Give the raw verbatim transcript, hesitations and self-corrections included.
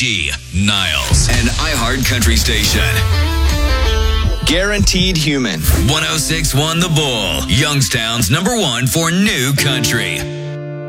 G, Niles, and iHeart Country Station. Guaranteed Human. one oh six point one The Bull, Youngstown's number one for new country.